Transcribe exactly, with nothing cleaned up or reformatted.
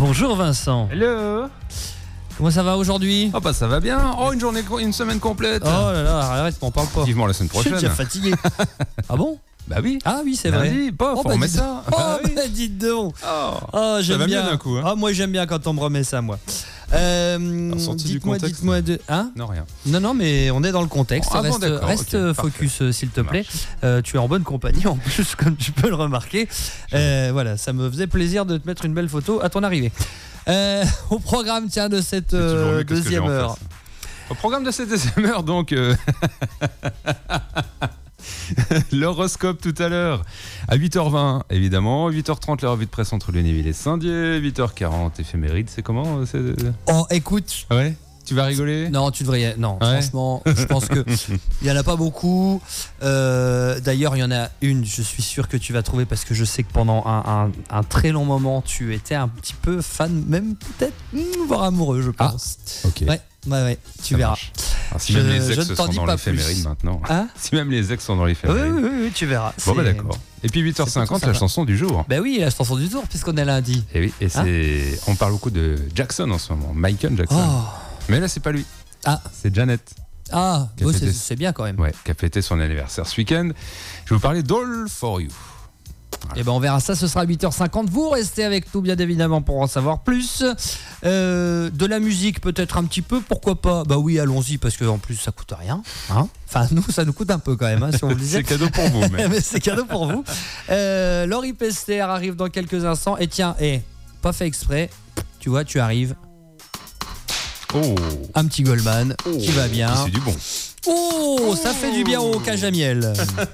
Bonjour Vincent. Hello. Comment ça va aujourd'hui? Oh bah ça va bien. Oh, une journée, une semaine complète. Oh là là, arrête, m'en parle pas. Vivement la semaine Je suis prochaine. déjà fatigué. Ah bon? Bah oui. Ah oui, c'est vrai. Lundi, pof, Oh, on bah, remet dites- ça. Oh Bah oui. bah dites donc. Oh. Oh, j'aime va mieux bien. d'un coup, hein. Ah, moi j'aime bien quand on me remet ça, moi. Euh, Alors, sorti du dites-moi, contexte. dites-moi de. Hein? Non, rien. Non, non, mais on est dans le contexte. Ah bon, reste d'accord, reste ok, focus, euh, s'il te Ça plaît. Euh, tu es en bonne compagnie en plus, comme tu peux le remarquer. Euh, voilà, ça me faisait plaisir de te mettre une belle photo à ton arrivée. Euh, au programme, tiens, de cette C'est toujours euh, mieux que ce que j'ai deuxième en heure. face. Au programme de cette deuxième heure, donc, euh, l'horoscope tout à l'heure. À huit heures vingt, évidemment. huit heures trente, la revue de presse entre Lunéville et Saint-Dié. huit heures quarante, éphéméride. C'est comment c'est... Oh, écoute. Ouais. Tu vas rigoler? Non, tu devrais. y- Non, Ouais. franchement, je pense que il y en a pas beaucoup. Euh, D'ailleurs, il y en a une. Je suis sûr que tu vas trouver parce que je sais que pendant un, un- un très long moment, tu étais un petit peu fan, même peut-être, hmm, voire amoureux, je pense. Ok. Ouais, ouais, ouais. Tu Ça verras. marche. Alors, si Je- même les je ex ne t'en sont dis dans pas l'éphéméride plus. maintenant. Hein? Si même les ex sont dans Oui, l'éphéméride. oui, oui, oui, tu verras. Bon, bah C'est- d'accord. Et puis huit heures cinquante, C'est la plutôt chanson du jour. Ben oui, la chanson du tour, puisqu'on est lundi. Et oui, et c'est. On parle beaucoup de Jackson en ce moment, Michael Jackson. Oh. Mais là, c'est pas lui. Ah. C'est Janet. Ah, Qui a ouais, fêté- c'est c'est bien quand même. Ouais, qui a fêté son anniversaire ce week-end. Je vais vous parler d'All for You. Et ben on verra ça, ce sera à huit heures cinquante. Vous restez avec nous bien évidemment pour en savoir plus. Euh, de la musique peut-être un petit peu, pourquoi pas? Bah oui, allons-y parce que en plus ça coûte rien. Hein, enfin nous ça nous coûte un peu quand même, hein, si on vous le disait. C'est cadeau pour vous, mais. Mais c'est cadeau pour vous. Euh, Laurie Pester arrive dans quelques instants. Et tiens, et pas fait exprès, tu vois, tu arrives. Oh. Un petit Goldman qui va bien. C'est du bon. Oh, ça fait du bien au cage à miel.